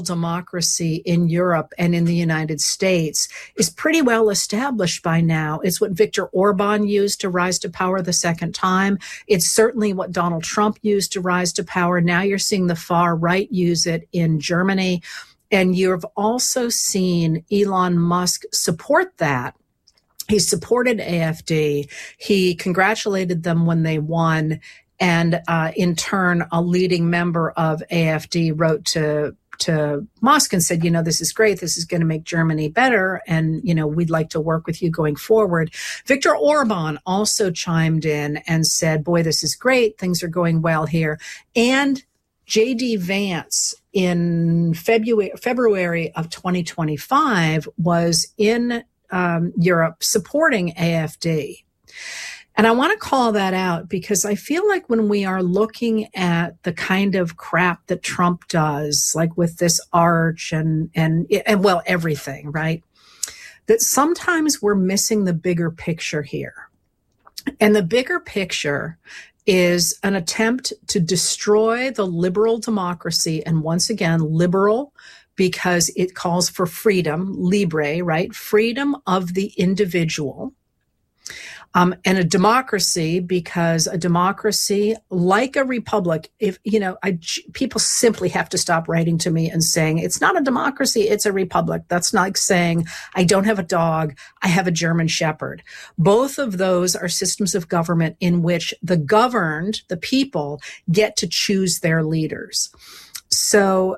democracy in Europe and in the United States is pretty well established by now. It's what Viktor Orban used to rise to power the second time. It's certainly what Donald Trump used to rise to power. Now you're seeing the far right use it in Germany. And you've also seen Elon Musk support that. He supported AfD. He congratulated them when they won. And in turn, a leading member of AfD wrote to Musk and said, this is great. This is going to make Germany better. And, we'd like to work with you going forward. Viktor Orban also chimed in and said, boy, this is great. Things are going well here. And J.D. Vance in February of 2025 was in Europe supporting AfD. And I want to call that out because I feel like when we are looking at the kind of crap that Trump does, like with this arch and everything, right? That sometimes we're missing the bigger picture here. And the bigger picture is an attempt to destroy the liberal democracy. And once again, liberal because it calls for freedom, libre, right? Freedom of the individual. And a democracy, because a democracy, like a republic, people simply have to stop writing to me and saying, it's not a democracy, it's a republic. That's like saying, I don't have a dog, I have a German Shepherd. Both of those are systems of government in which the governed, the people, get to choose their leaders. So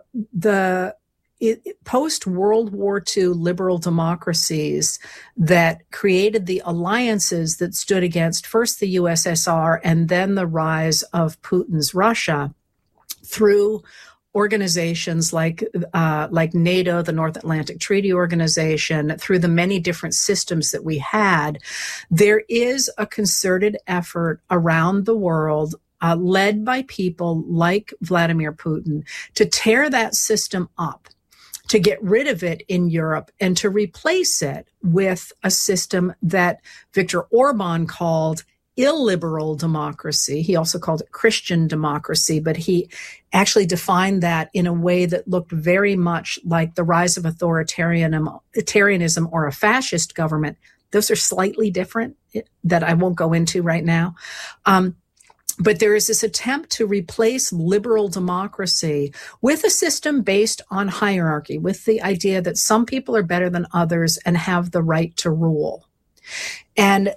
post-World War II liberal democracies that created the alliances that stood against first the USSR and then the rise of Putin's Russia through organizations like NATO, the North Atlantic Treaty Organization, through the many different systems that we had, there is a concerted effort around the world led by people like Vladimir Putin to tear that system up, to get rid of it in Europe and to replace it with a system that Viktor Orban called illiberal democracy. He also called it Christian democracy, but he actually defined that in a way that looked very much like the rise of authoritarianism or a fascist government. Those are slightly different that I won't go into right now. But there is this attempt to replace liberal democracy with a system based on hierarchy, with the idea that some people are better than others and have the right to rule. And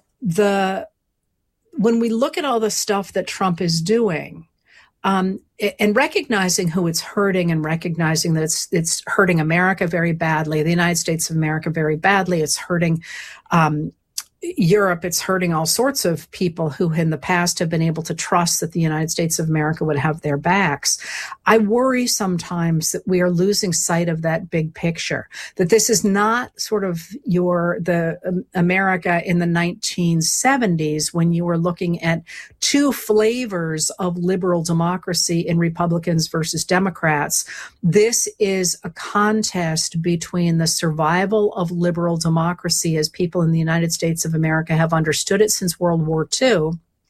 when we look at all the stuff that Trump is doing, and recognizing who it's hurting and recognizing that it's hurting America very badly, the United States of America very badly, it's hurting Europe, it's hurting all sorts of people who in the past have been able to trust that the United States of America would have their backs. I worry sometimes that we are losing sight of that big picture, that this is not sort of the America in the 1970s when you were looking at two flavors of liberal democracy in Republicans versus Democrats. This is a contest between the survival of liberal democracy as people in the United States of America have understood it since World War II,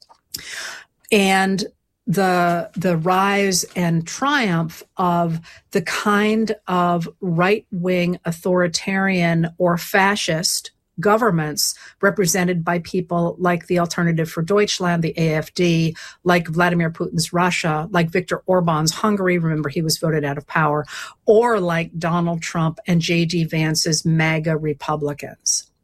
and the rise and triumph of the kind of right-wing authoritarian or fascist governments represented by people like the Alternative for Deutschland, the AfD, like Vladimir Putin's Russia, like Viktor Orban's Hungary, remember he was voted out of power, or like Donald Trump and J.D. Vance's MAGA Republicans.